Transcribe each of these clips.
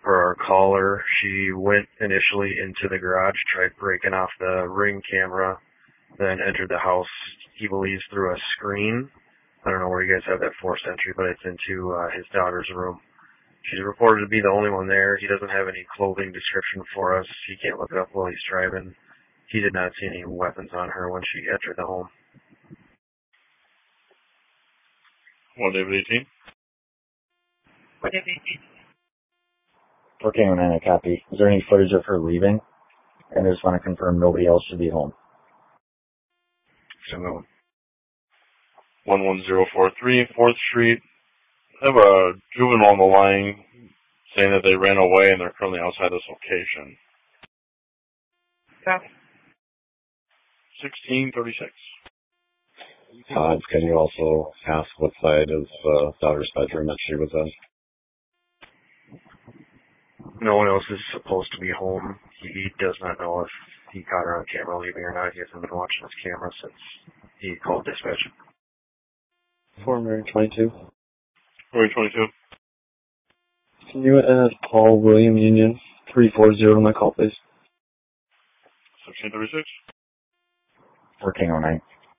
for our caller. She went initially into the garage, tried breaking off the Ring camera, then entered the house, he believes, through a screen. I don't know where you guys have that forced entry, but it's into his daughter's room. She's reported to be the only one there. He doesn't have any clothing description for us. He can't look it up while he's driving. He did not see any weapons on her when she entered the home. 1 David 18. 1 David 18. Okay, and then a copy. Is there any footage of her leaving? And I just want to confirm nobody else should be home. So no. 11043 4th Street. I have a juvenile on the line saying that they ran away and they're currently outside this location. Copy. 1636. Can you also ask what side of daughter's bedroom that she was in? No one else is supposed to be home. He does not know if he caught her on camera leaving or not. He hasn't been watching his camera since he called dispatch. 422. 422. Can you add Paul William Union 340 to my call, please? 1636. 1409.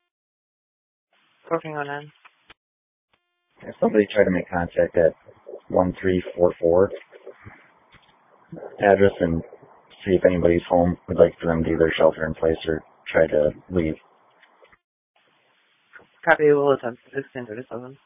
1409. If somebody tried to make contact at 1344 address and see if anybody's home, would like for them to either shelter in place or try to leave. Copy, will attempt 1637.